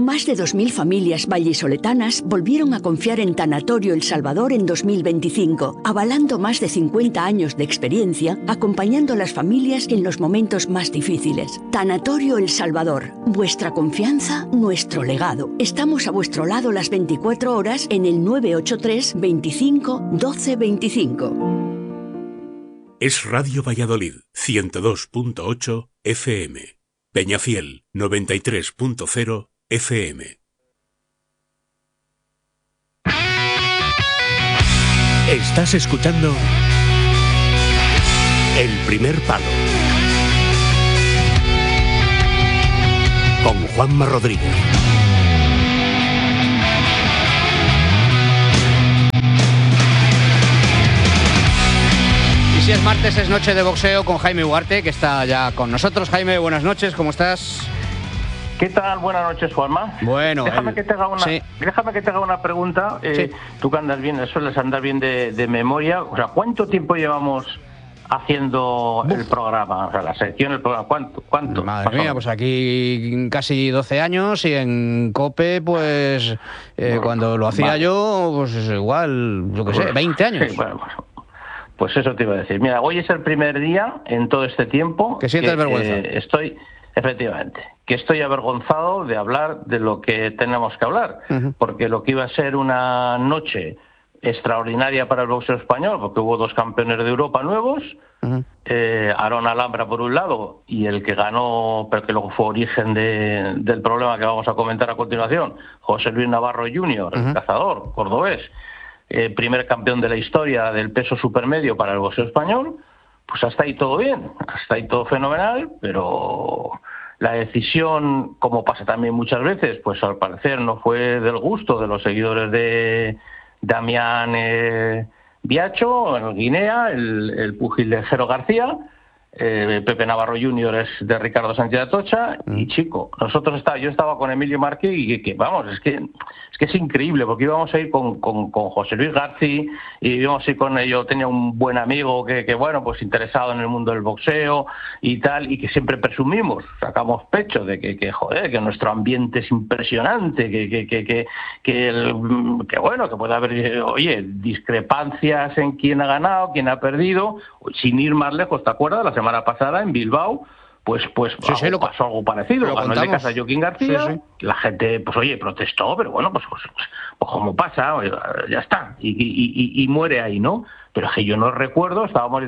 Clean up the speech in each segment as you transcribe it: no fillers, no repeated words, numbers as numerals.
Más de 2.000 familias vallisoletanas volvieron a confiar en Tanatorio El Salvador en 2025, avalando más de 50 años de experiencia, acompañando a las familias en los momentos más difíciles. Tanatorio El Salvador, vuestra confianza, nuestro legado. Estamos a vuestro lado las 24 horas en el 983 25 12 25. Es Radio Valladolid, 102.8 FM. Peñafiel, 93.0 FM. Estás escuchando El Primer Palo con Juanma Rodríguez. Y si es martes, es noche de boxeo con Jaime Ugarte, que está ya con nosotros. Jaime, buenas noches, ¿cómo estás? ¿Qué tal? Buenas noches, Juanma. Bueno, déjame que te haga una pregunta. Sí. Tú que andas bien, sueles andar bien de memoria. O sea, ¿cuánto tiempo llevamos haciendo el programa? O sea, la sección, el programa. ¿Cuánto? Madre mía, pues aquí casi 12 años y en COPE, pues cuando lo hacía yo, pues igual, yo qué sé, 20 años. Sí, bueno. Pues eso te iba a decir. Mira, hoy es el primer día en todo este tiempo que sientes vergüenza. Estoy avergonzado de hablar de lo que tenemos que hablar, porque lo que iba a ser una noche extraordinaria para el boxeo español, porque hubo 2 campeones de Europa nuevos, Aaron Alhambra por un lado, y el que ganó, pero que luego fue origen del problema que vamos a comentar a continuación, José Luis Navarro Jr., el cazador cordobés, primer campeón de la historia del peso supermedio para el boxeo español. Pues hasta ahí todo bien, hasta ahí todo fenomenal, pero la decisión, como pasa también muchas veces, pues al parecer no fue del gusto de los seguidores de Damián Biacho, en Guinea, el púgil de Jero García. Pepe Navarro Jr. es de Ricardo Sánchez Atocha. Y chico, yo estaba con Emilio Márquez y que vamos, es que es increíble, porque íbamos a ir con José Luis García, y íbamos a ir con yo tenía un buen amigo que bueno, pues interesado en el mundo del boxeo y tal, y que siempre presumimos, sacamos pecho de que nuestro ambiente es impresionante, que bueno, que puede haber, oye, discrepancias en quién ha ganado, quién ha perdido, sin ir más lejos. ¿Te acuerdas? La semana pasada en Bilbao, pues pasó algo parecido. Ganó el de casa Joaquín García, la gente, pues oye, protestó, pero bueno, pues como pasa, ya está, y muere ahí, ¿no? Pero es que yo no recuerdo, estábamos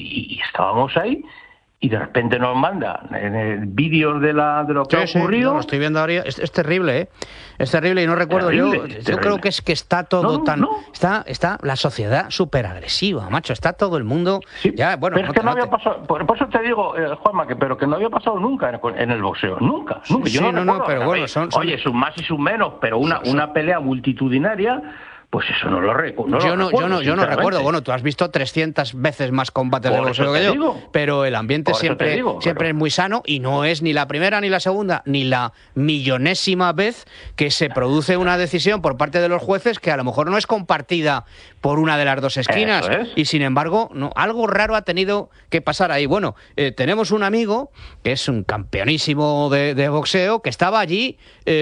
ahí, y de repente nos mandan vídeos de lo que ha ocurrido. Sí, lo estoy viendo ahora. Es terrible, ¿eh? Es terrible y no recuerdo. Terrible. Yo creo que es que está todo Está la sociedad súper agresiva, macho. Está todo el mundo. Sí, ya, bueno, pero es que no había pasado. Por eso te digo, Juanma, pero que no había pasado nunca en el boxeo. Nunca. Yo no recuerdo. Pero bueno, oye, sus más y sus menos, pero una pelea multitudinaria. Pues eso no lo recuerdo. Yo no recuerdo. Bueno, tú has visto 300 veces más combates de boxeo que yo, pero el ambiente siempre es muy sano, y no es ni la primera, ni la segunda, ni la millonésima vez que se produce una decisión por parte de los jueces que a lo mejor no es compartida por una de las dos esquinas. Y sin embargo, algo raro ha tenido que pasar ahí. Bueno, tenemos un amigo que es un campeonísimo de boxeo, que estaba allí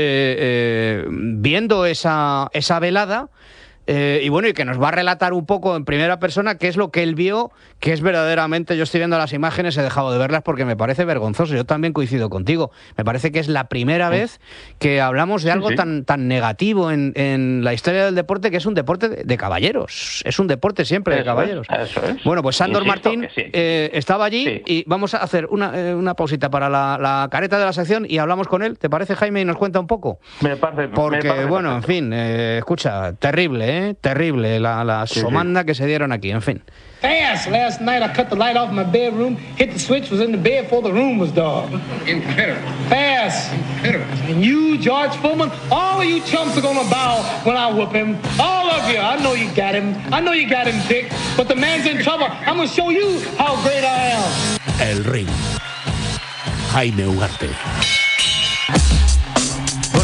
viendo esa velada. Y bueno, y que nos va a relatar un poco en primera persona qué es lo que él vio, que es verdaderamente, yo estoy viendo las imágenes, he dejado de verlas porque me parece vergonzoso. Yo también coincido contigo. Me parece que es la primera vez que hablamos de algo tan negativo en la historia del deporte, que es un deporte de caballeros. Es un deporte siempre de caballeros. Eso es. Bueno, pues Sándor Martín estaba allí y vamos a hacer una pausita para la careta de la sección y hablamos con él. ¿Te parece, Jaime? Y nos cuenta un poco. Me parece. Bueno, en fin, escucha, terrible, ¿eh? Terrible la somanda que se dieron aquí, en fin. Fast! Last night I cut the light off my bedroom, hit the switch, was in the bed before the room was dark. Incredible. Fast! Incredible. And you, George Foreman, all of you chumps are gonna bow when I whoop him. All of you. I know you got him. I know you got him, Dick. But the man's in trouble. I'm gonna show you how great I am. El Ring. Jaime Ugarte. Decir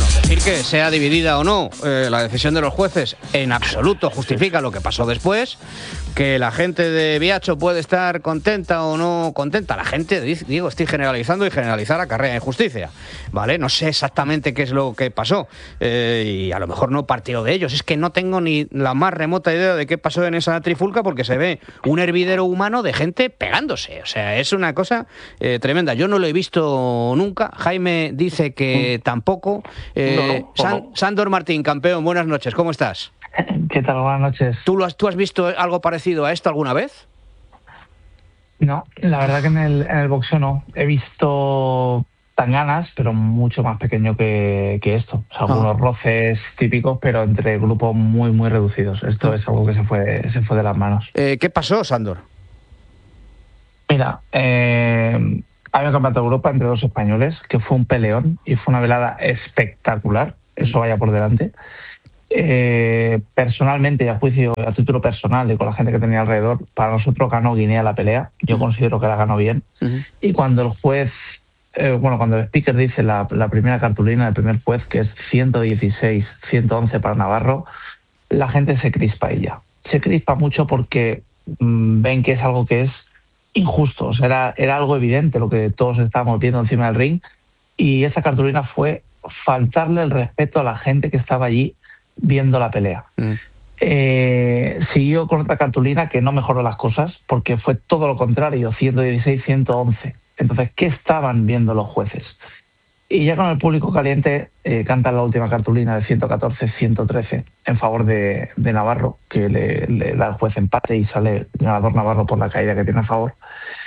que sea dividida o no la decisión de los jueces, en absoluto justifica lo que pasó después. Que la gente de Biacho puede estar contenta o no contenta. La gente, digo, estoy generalizando, y generalizar acarrea injusticia, ¿vale? No sé exactamente qué es lo que pasó, y a lo mejor no partió de ellos. Es que no tengo ni la más remota idea de qué pasó en esa trifulca, porque se ve un hervidero humano de gente pegándose. O sea, es una cosa tremenda. Yo no lo he visto nunca. Jaime dice que tampoco. Sándor Martín, campeón, buenas noches, ¿cómo estás? ¿Qué tal? Buenas noches. ¿Tú has visto algo parecido a esto alguna vez? No, la verdad que en el boxeo no. He visto tanganas, pero mucho más pequeño que esto. O sea, algunos roces típicos, pero entre grupos muy, muy reducidos. Esto es algo que se fue de las manos. ¿Qué pasó, Sándor? Mira, hay un campeonato de Europa entre dos españoles, que fue un peleón y fue una velada espectacular. Eso vaya por delante. Personalmente, y a título personal y con la gente que tenía alrededor, para nosotros ganó Guinea la pelea. Yo considero que la ganó bien. Y cuando el juez, cuando el speaker dice la primera cartulina del primer juez, que es 116-111 para Navarro, la gente se crispa ella. Se crispa mucho porque ven que es algo que es injusto. O sea, era algo evidente lo que todos estábamos viendo encima del ring, y esa cartulina fue faltarle el respeto a la gente que estaba allí viendo la pelea. Siguió con otra cartulina que no mejoró las cosas, porque fue todo lo contrario, 116-111. Entonces, ¿qué estaban viendo los jueces? Y ya con el público caliente, cantan la última cartulina de 114-113 en favor de Navarro, que le da el juez empate y sale ganador Navarro por la caída que tiene a favor.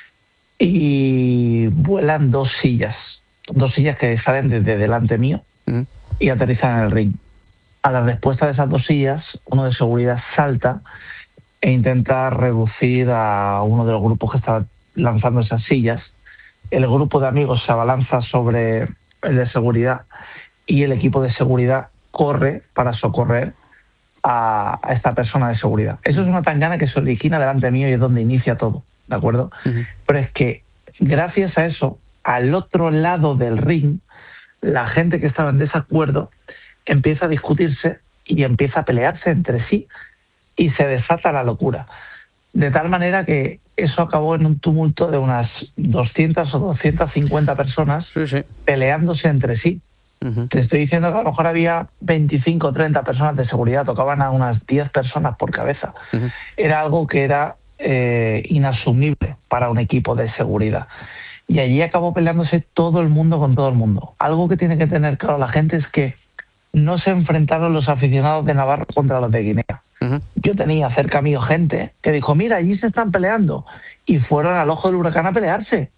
Y vuelan dos sillas que salen desde delante mío y aterrizan en el ring. A la respuesta de esas dos sillas, uno de seguridad salta e intenta reducir a uno de los grupos que estaba lanzando esas sillas. El grupo de amigos se abalanza sobre el de seguridad y el equipo de seguridad corre para socorrer a esta persona de seguridad. Eso es una tangana que se origina delante mío y es donde inicia todo, ¿de acuerdo? Pero es que gracias a eso, al otro lado del ring, la gente que estaba en desacuerdo empieza a discutirse y empieza a pelearse entre sí y se desata la locura. De tal manera que eso acabó en un tumulto de unas 200 o 250 personas peleándose entre sí. Te estoy diciendo que a lo mejor había 25 o 30 personas de seguridad, tocaban a unas 10 personas por cabeza. Era algo que era inasumible para un equipo de seguridad. Y allí acabó peleándose todo el mundo con todo el mundo. Algo que tiene que tener claro la gente es que no se enfrentaron los aficionados de Navarro contra los de Guinea. Yo tenía cerca mío gente que dijo, mira, allí se están peleando, y fueron al ojo del huracán a pelearse.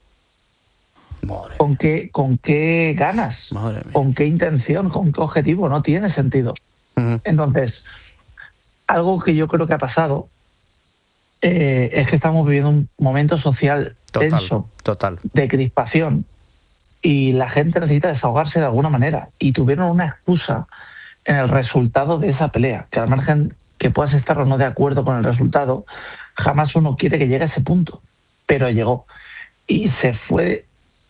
¿Con qué ganas? ¿Con qué intención? ¿Con qué objetivo? No tiene sentido. Entonces, algo que yo creo que ha pasado es que estamos viviendo un momento social tenso, de crispación, y la gente necesita desahogarse de alguna manera, y tuvieron una excusa en el resultado de esa pelea, que al margen que puedas estar o no de acuerdo con el resultado, jamás uno quiere que llegue a ese punto, pero llegó, y se fue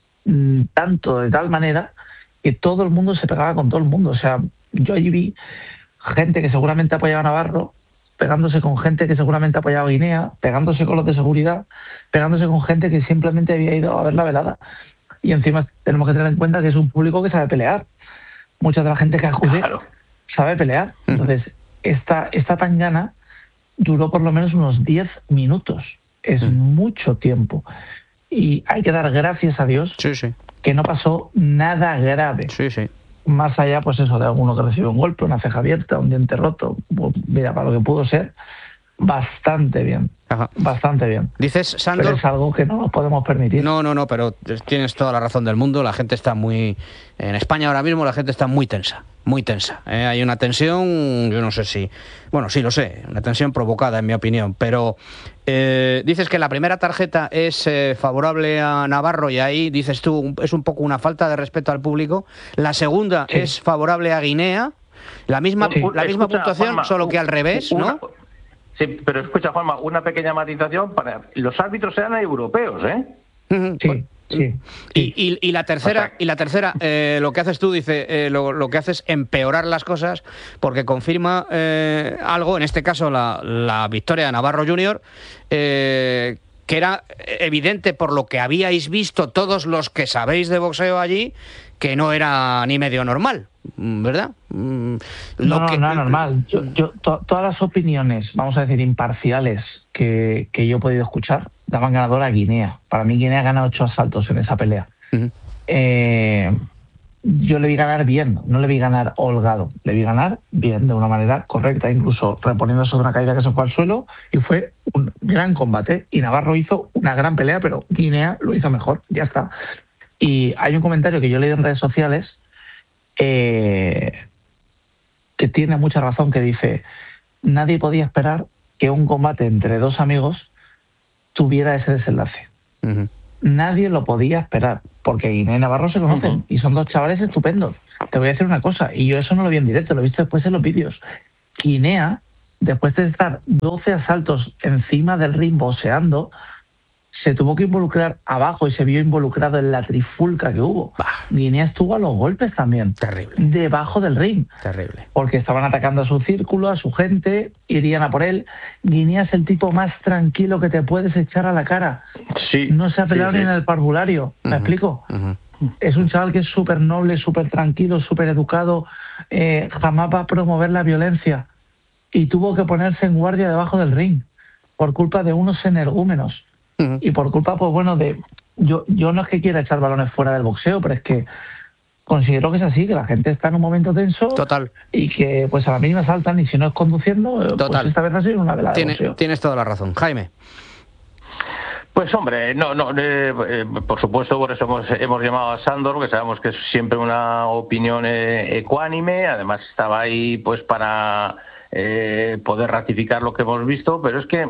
tanto de tal manera que todo el mundo se pegaba con todo el mundo. O sea, yo allí vi gente que seguramente apoyaba a Navarro pegándose con gente que seguramente apoyaba a Guinea, pegándose con los de seguridad, pegándose con gente que simplemente había ido a ver la velada. Y encima tenemos que tener en cuenta que es un público que sabe pelear. Mucha de la gente que acude sabe pelear. Entonces, esta tangana duró por lo menos unos 10 minutos. Es mucho tiempo. Y hay que dar gracias a Dios que no pasó nada grave. Más allá, pues eso, de alguno que recibe un golpe, una ceja abierta, un diente roto. Pues mira, para lo que pudo ser, bastante bien. Bastante bien. Dices, Sándor, pero es algo que no nos podemos permitir. No, pero tienes toda la razón del mundo. La gente está muy... En España ahora mismo la gente está muy tensa. Muy tensa. Hay una tensión, yo no sé si... Bueno, sí lo sé, una tensión provocada en mi opinión, pero dices que la primera tarjeta es favorable a Navarro y ahí, dices tú, es un poco una falta de respeto al público. La segunda es favorable a Guinea, la misma puntuación, Juanma, solo que al revés, ¿no? Sí, pero escucha, Juanma, una pequeña matización. Los árbitros eran europeos, ¿eh? Sí. Y la tercera, lo que haces tú, dice, lo que hace es empeorar las cosas porque confirma algo, en este caso la victoria de Navarro Jr., que era evidente por lo que habíais visto todos los que sabéis de boxeo allí, que no era ni medio normal, ¿verdad? No normal. Todas las opiniones, vamos a decir, imparciales que yo he podido escuchar, daban ganador a Guinea. Para mí Guinea gana 8 asaltos en esa pelea. Uh-huh. Yo le vi ganar bien, no le vi ganar holgado, le vi ganar bien, de una manera correcta, incluso reponiéndose de una caída que se fue al suelo, y fue un gran combate. Y Navarro hizo una gran pelea, pero Guinea lo hizo mejor, ya está. Y hay un comentario que yo leí en redes sociales que tiene mucha razón, que dice: nadie podía esperar que un combate entre dos amigos tuviera ese desenlace. Uh-huh. Nadie lo podía esperar, porque Guinea y Navarro se conocen, uh-huh, y son dos chavales estupendos. Te voy a decir una cosa, y yo eso no lo vi en directo, lo he visto después en los vídeos. Guinea, después de estar 12 asaltos encima del ring boxeando, se tuvo que involucrar abajo y se vio involucrado en la trifulca que hubo. Guinea estuvo a los golpes también. Terrible. Debajo del ring. Terrible. Porque estaban atacando a su círculo, a su gente, irían a por él. Guinea es el tipo más tranquilo que te puedes echar a la cara. Sí. No se ha peleado ni en el parvulario. ¿Me explico? Uh-huh. Es un chaval que es súper noble, súper tranquilo, súper educado. Jamás va a promover la violencia. Y tuvo que ponerse en guardia debajo del ring por culpa de unos energúmenos. Y por culpa, pues bueno, de... Yo no es que quiera echar balones fuera del boxeo, pero es que considero que es así, que la gente está en un momento tenso. Total. Y que pues a la mínima saltan, y si no es conduciendo, total, pues esta vez ha sido una velada de boxeo. Tienes toda la razón. Jaime. Pues hombre, por supuesto, por eso hemos llamado a Sándor, que sabemos que es siempre una opinión ecuánime, además estaba ahí pues para poder ratificar lo que hemos visto, pero es que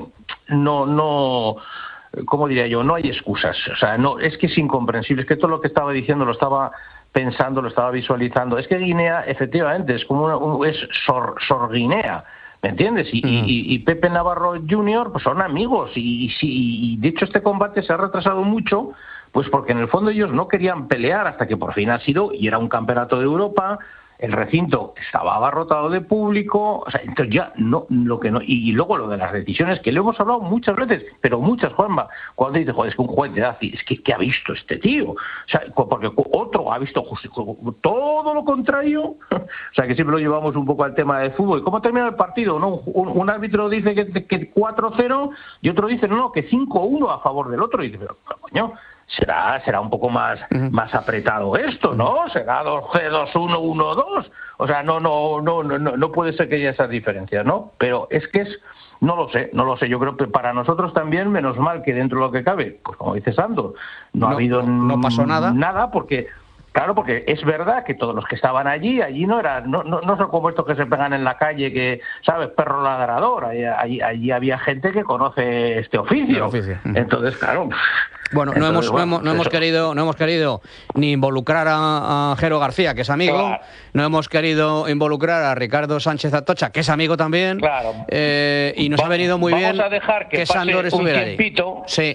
no ¿cómo diría yo? No hay excusas. O sea, no, es que es incomprensible. Es que todo lo que estaba diciendo lo estaba pensando, lo estaba visualizando. Es que Guinea, efectivamente, es como es Sor Guinea, ¿me entiendes? Y Pepe Navarro Jr. pues son amigos. Y de hecho este combate se ha retrasado mucho, pues porque en el fondo ellos no querían pelear hasta que por fin ha sido, y era un campeonato de Europa. El recinto estaba abarrotado de público, o sea, entonces ya no, lo que no, y luego lo de las decisiones, que le hemos hablado muchas veces, pero muchas, Juanma, cuando dice, joder, es que un juez de edad, es que ¿qué ha visto este tío? O sea, porque otro ha visto todo lo contrario, o sea, que siempre lo llevamos un poco al tema del fútbol. ¿Cómo termina el partido? ¿No? Un árbitro dice que 4-0 y otro dice, no, que 5-1 a favor del otro, y dice, pero coño, será un poco más apretado esto, ¿no? Será 2-2-1, 1-2. O sea, no puede ser que haya esas diferencias, ¿no? Pero es que no lo sé. Yo creo que para nosotros también, menos mal que dentro de lo que cabe, pues como dice Sandro, no pasó nada. Nada, porque claro, porque es verdad que todos los que estaban allí no son como estos que se pegan en la calle, que, ¿sabes? Perro ladrador. Allí había gente que conoce este oficio. Entonces, claro. Bueno, no hemos querido ni involucrar a Jero García, que es amigo, claro. No hemos querido involucrar a Ricardo Sánchez Atocha, que es amigo también, claro. Y nos ha venido muy bien a dejar que Sándor estuviera ahí. Sí.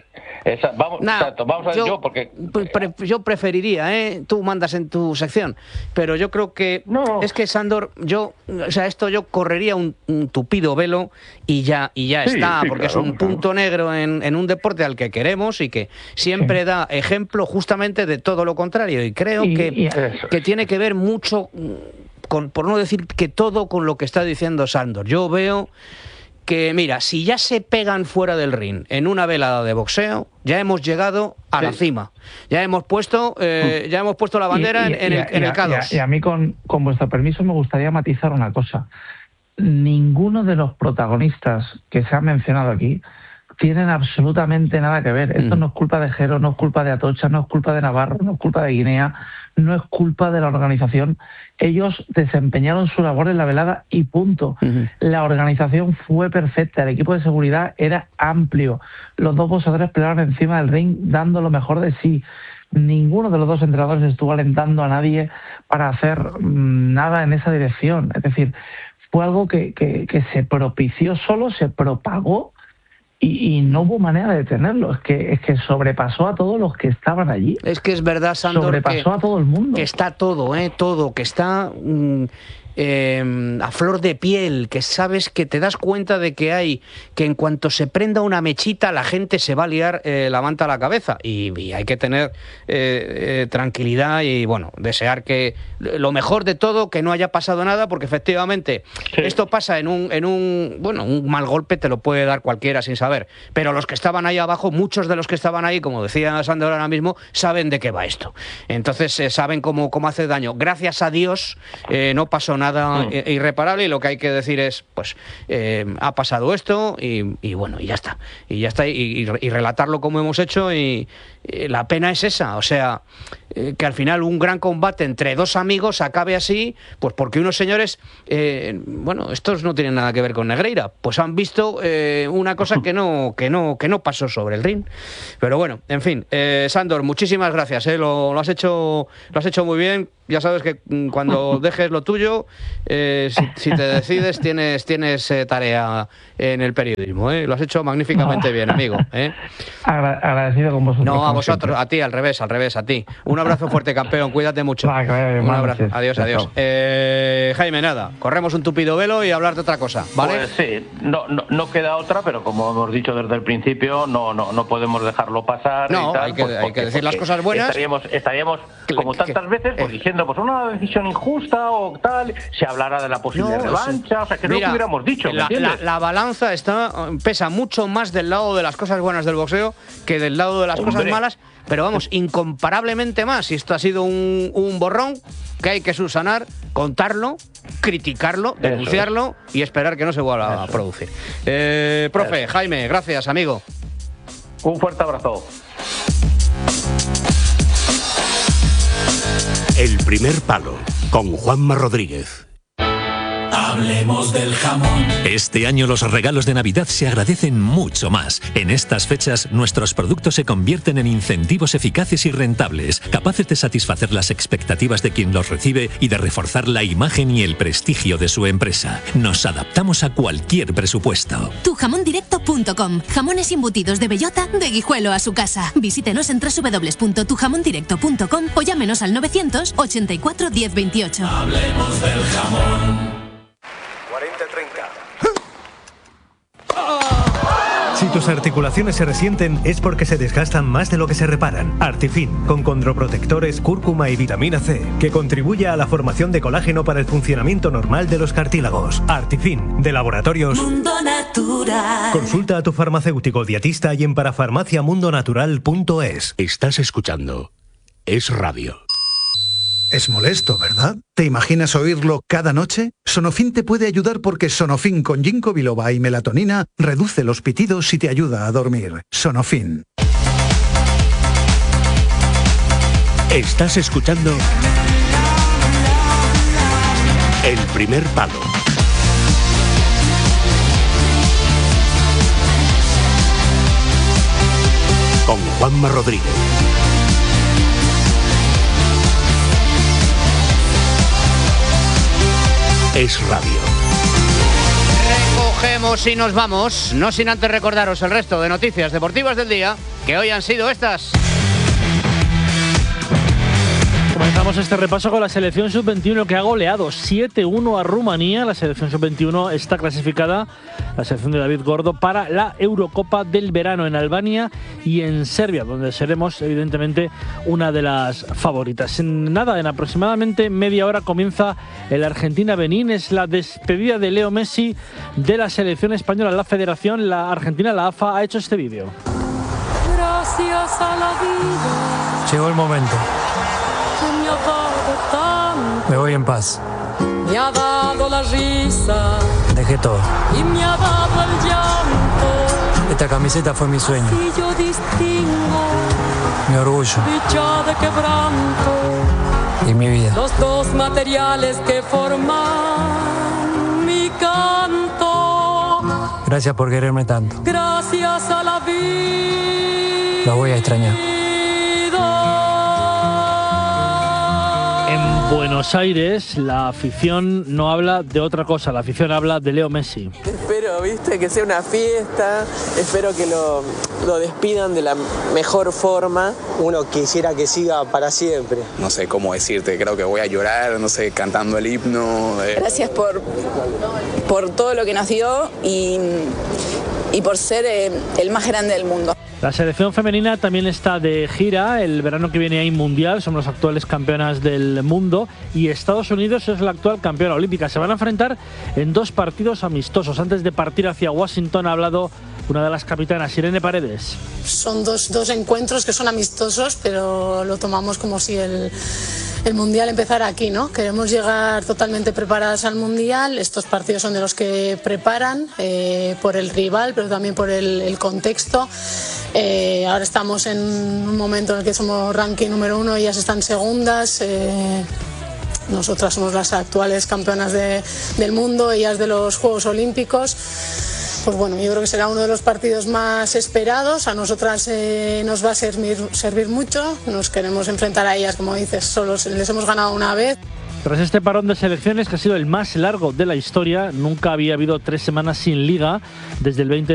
Yo preferiría, tú mandas en tu sección, pero yo creo que es que Sándor, yo correría un tupido velo y ya está, porque claro, es un punto negro en un deporte al que queremos y que siempre da ejemplo justamente de todo lo contrario, y creo que tiene que ver mucho con, por no decir que todo, con lo que está diciendo Sándor. Yo veo que, mira, si ya se pegan fuera del ring en una velada de boxeo, ya hemos llegado a la cima. Ya hemos puesto la bandera en el K2. Y a mí, con vuestro permiso, me gustaría matizar una cosa. Ninguno de los protagonistas que se han mencionado aquí tienen absolutamente nada que ver. Esto no es culpa de Jero, no es culpa de Atocha, no es culpa de Navarro, no es culpa de Guinea, no es culpa de la organización. Ellos desempeñaron su labor en la velada y punto. La organización fue perfecta, el equipo de seguridad era amplio, los dos boxeadores pelearon encima del ring dando lo mejor de sí. Ninguno de los dos entrenadores estuvo alentando a nadie para hacer nada en esa dirección. Es decir, fue algo que se propició solo, se propagó, y no hubo manera de detenerlo. Es que sobrepasó a todos los que estaban allí. Es que es verdad, Sándor, sobrepasó a todo el mundo. Que está todo, que está a flor de piel, que sabes, que te das cuenta de que en cuanto se prenda una mechita la gente se va a liar la manta a la cabeza y hay que tener tranquilidad y bueno, desear que lo mejor de todo, que no haya pasado nada, porque efectivamente esto pasa en un mal golpe te lo puede dar cualquiera sin saber, pero los que estaban ahí abajo, muchos de los que estaban ahí, como decía Sándor ahora mismo, saben de qué va esto, entonces saben cómo hace daño. Gracias a Dios no pasó nada irreparable y lo que hay que decir es, pues ha pasado esto y bueno, y ya está y relatarlo como hemos hecho y la pena es esa, o sea, que al final un gran combate entre dos amigos acabe así, pues porque unos señores, estos no tienen nada que ver con Negreira, pues han visto una cosa que no pasó sobre el ring, pero bueno, en fin, Sándor, muchísimas gracias, lo has hecho muy bien. Ya sabes que cuando dejes lo tuyo, si te decides, tienes tarea en el periodismo, ¿eh? Lo has hecho magníficamente bien, amigo, ¿eh? Agradecido con vosotros. No, a vosotros, a ti, al revés, a ti. Un abrazo fuerte, campeón, cuídate mucho. Un abrazo, adiós. Jaime, nada, corremos un tupido velo y hablar de otra cosa, ¿vale? Pues sí, no queda otra, pero como hemos dicho desde el principio, no podemos dejarlo pasar. No, y tal, hay que decir las cosas buenas. Estaríamos como tantas veces, pues diciendo, pues una decisión injusta o tal, se hablará de la posible revancha, o sea, que no lo hubiéramos dicho, la balanza pesa mucho más del lado de las cosas buenas del boxeo que del lado de las cosas malas, pero vamos, incomparablemente más. Si esto ha sido un borrón que hay que subsanar, contarlo, criticarlo, denunciarlo y esperar que no se vuelva a producir. Profe, Jaime, gracias, amigo. Un fuerte abrazo. El primer palo, con Juanma Rodríguez. Hablemos del jamón. Este año los regalos de Navidad se agradecen mucho más. En estas fechas, nuestros productos se convierten en incentivos eficaces y rentables, capaces de satisfacer las expectativas de quien los recibe y de reforzar la imagen y el prestigio de su empresa. Nos adaptamos a cualquier presupuesto. Tujamondirecto.com. Jamones embutidos de bellota, de Guijuelo a su casa. Visítenos en www.tujamondirecto.com o llámenos al 984 1028. Hablemos del jamón. 40-30. Si tus articulaciones se resienten es porque se desgastan más de lo que se reparan. Artifin, con condroprotectores, cúrcuma y vitamina C, que contribuye a la formación de colágeno para el funcionamiento normal de los cartílagos. Artifin, de Laboratorios Mundo Natural. Consulta a tu farmacéutico dietista y en parafarmaciamundonatural.es. Estás escuchando Es Radio. Es molesto, ¿verdad? ¿Te imaginas oírlo cada noche? Sonofin te puede ayudar porque Sonofin con ginkgo biloba y melatonina reduce los pitidos y te ayuda a dormir. Sonofin. Estás escuchando El primer palo. Con Juanma Rodríguez. Es Radio. Recogemos y nos vamos, no sin antes recordaros el resto de noticias deportivas del día, que hoy han sido estas. Comenzamos este repaso con la selección sub-21 que ha goleado 7-1 a Rumanía. La selección sub-21 está clasificada, la selección de David Gordo, para la Eurocopa del verano en Albania y en Serbia, donde seremos evidentemente una de las favoritas. En aproximadamente media hora comienza el Argentina-Benín. Es la despedida de Leo Messi de la selección española. La Federación, la Argentina, la AFA, ha hecho este vídeo. Gracias a la vida. Llegó el momento. Me voy en paz. Me ha dado la risa. Dejé todo. Y me ha dado el llanto. Esta camiseta fue mi sueño. Y yo distingo mi orgullo. Dicha de quebranto. Y mi vida. Los dos materiales que forman mi canto. Gracias por quererme tanto. Gracias a la vida. Lo voy a extrañar. En Buenos Aires la afición no habla de otra cosa, la afición habla de Leo Messi. espero, viste, que sea una fiesta, espero que lo despidan de la mejor forma. Uno quisiera que siga para siempre. No sé cómo decirte, creo que voy a llorar, no sé, cantando el himno. Gracias por todo lo que nos dio y por ser el más grande del mundo. La selección femenina también está de gira. El verano que viene hay mundial, son las actuales campeonas del mundo y Estados Unidos es la actual campeona olímpica. Se van a enfrentar en 2 partidos amistosos. Antes de partir hacia Washington ha hablado una de las capitanas, Irene Paredes. Son dos encuentros que son amistosos, pero lo tomamos como si el Mundial empezara aquí, ¿no? Queremos llegar totalmente preparadas al Mundial. Estos partidos son de los que preparan por el rival, pero también por el contexto. Ahora estamos en un momento en el que somos ranking número 1, ellas están segundas. Nosotras somos las actuales campeonas del mundo, ellas de los Juegos Olímpicos. Pues bueno, yo creo que será uno de los partidos más esperados. A nosotras nos va a servir mucho. Nos queremos enfrentar a ellas, como dices, solo les hemos ganado una vez. Tras este parón de selecciones, que ha sido el más largo de la historia, nunca había habido 3 semanas sin liga desde el 20